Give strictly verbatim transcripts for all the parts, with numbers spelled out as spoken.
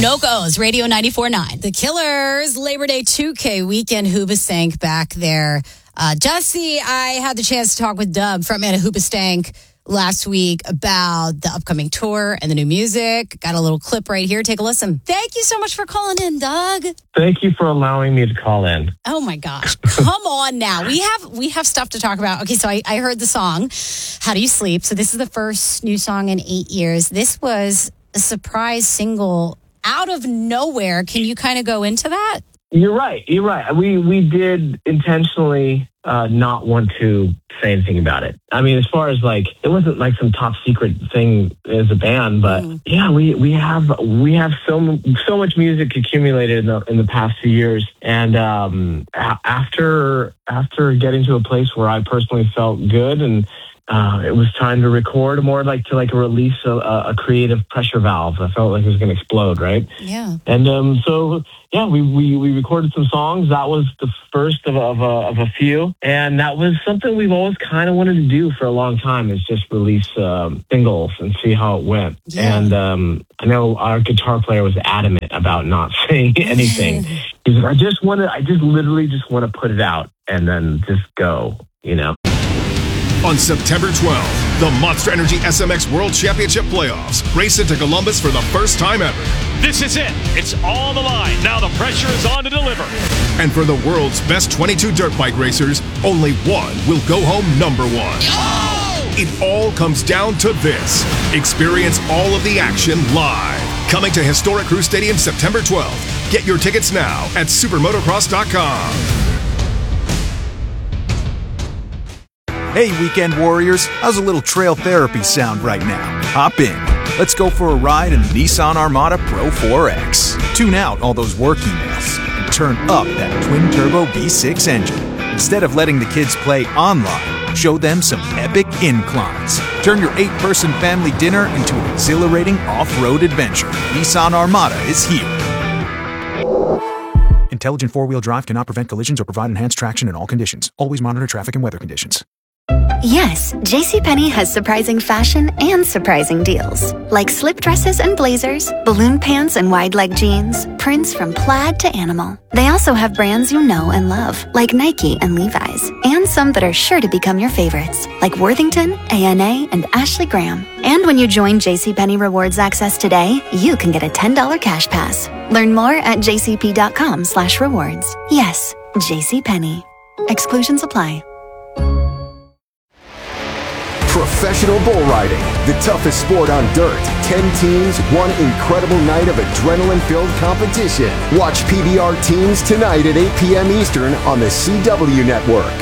Noco's Radio ninety-four point nine. The Killers, Labor Day two K weekend, Hoobastank back there. Uh, Jesse, I had the chance to talk with Doug from Hoobastank last week about the upcoming tour and the new music. Got a little clip right here. Take a listen. Thank you so much for calling in, Doug. Thank you for allowing me to call in. Oh my gosh. Come on now. We have we have stuff to talk about. Okay, so I, I heard the song, How Do You Sleep? So this is the first new song in eight years. This was a surprise single out of nowhere. Can you kind of go into that? You're right. You're right. We we did intentionally uh, not want to say anything about it. I mean, as far as like, it wasn't like some top secret thing as a band, but mm. yeah, we we have we have so so much music accumulated in the in the past few years, and um, a- after after getting to a place where I personally felt good and. Uh, it was time to record, more like to like release a, a creative pressure valve. I felt like it was going to explode, right? Yeah. And um, so, yeah, we, we, we recorded some songs. That was the first of, of, a, of a few. And that was something we've always kind of wanted to do for a long time, is just release um, singles and see how it went. Yeah. And um, I know our guitar player was adamant about not saying anything. He's like, I just want to, I just literally just want to put it out and then just go, you know? On September twelfth, the Monster Energy S M X World Championship Playoffs race into Columbus for the first time ever. This is it. It's all on the line. Now the pressure is on to deliver. And for the world's best twenty-two dirt bike racers, only one will go home number one. Oh! It all comes down to this. Experience all of the action live. Coming to historic Crew Stadium September twelfth. Get your tickets now at supermotocross dot com. Hey, weekend warriors, how's a little trail therapy sound right now? Hop in. Let's go for a ride in the Nissan Armada Pro four X. Tune out all those work emails and turn up that twin-turbo V six engine. Instead of letting the kids play online, show them some epic inclines. Turn your eight-person family dinner into an exhilarating off-road adventure. Nissan Armada is here. Intelligent four-wheel drive cannot prevent collisions or provide enhanced traction in all conditions. Always monitor traffic and weather conditions. Yes, JCPenney has surprising fashion and surprising deals. Like slip dresses and blazers, balloon pants and wide leg jeans, prints from plaid to animal. They also have brands you know and love, like Nike and Levi's, and some that are sure to become your favorites, like Worthington, A N A, and Ashley Graham. And when you join JCPenney Rewards Access today, you can get a ten dollars cash pass. Learn more at jcp.com slash rewards. Yes, JCPenney. Exclusions apply. Professional bull riding, the toughest sport on dirt. Ten teams, one incredible night of adrenaline-filled competition. Watch P B R Teams tonight at eight p.m. Eastern on the C W Network.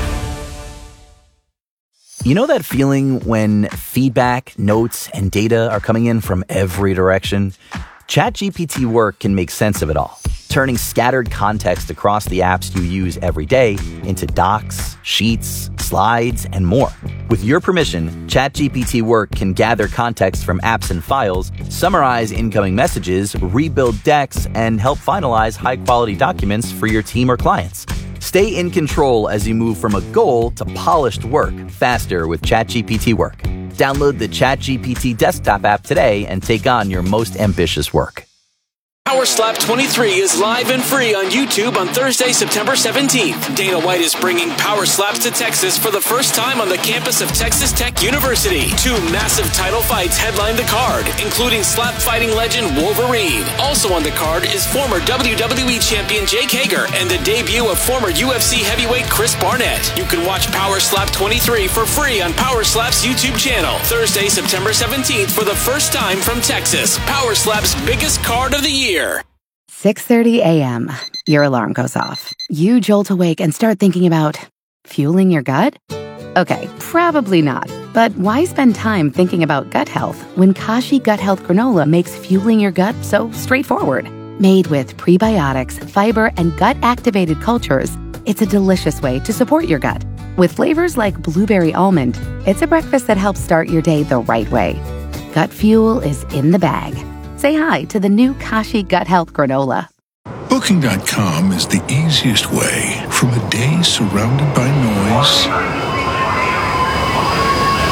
You know that feeling when feedback, notes, and data are coming in from every direction? ChatGPT Work can make sense of it all, turning scattered context across the apps you use every day into docs, sheets, slides, and more. With your permission, ChatGPT Work can gather context from apps and files, summarize incoming messages, rebuild decks, and help finalize high-quality documents for your team or clients. Stay in control as you move from a goal to polished work faster with ChatGPT Work. Download the ChatGPT desktop app today and take on your most ambitious work. Power Slap twenty-three is live and free on YouTube on Thursday, September seventeenth. Dana White is bringing Power Slaps to Texas for the first time on the campus of Texas Tech University. Two massive title fights headline the card, including slap fighting legend Wolverine. Also on the card is former W W E champion Jake Hager and the debut of former U F C heavyweight Chris Barnett. You can watch Power Slap twenty-three for free on Power Slap's YouTube channel. Thursday, September seventeenth for the first time from Texas. Power Slap's biggest card of the year. six thirty a.m. Your alarm goes off. You jolt awake and start thinking about fueling your gut? Okay, probably not. But why spend time thinking about gut health when Kashi Gut Health Granola makes fueling your gut so straightforward? Made with prebiotics, fiber, and gut-activated cultures, it's a delicious way to support your gut. With flavors like blueberry almond, it's a breakfast that helps start your day the right way. Gut fuel is in the bag. Say hi to the new Kashi Gut Health Granola. Booking dot com is the easiest way from a day surrounded by noise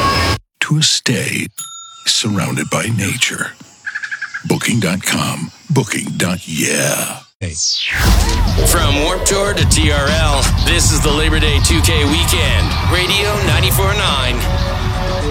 to a stay surrounded by nature. Booking dot com booking dot yeah. From Warped Tour to T R L, this is the Labor Day two K weekend. Radio ninety-four point nine.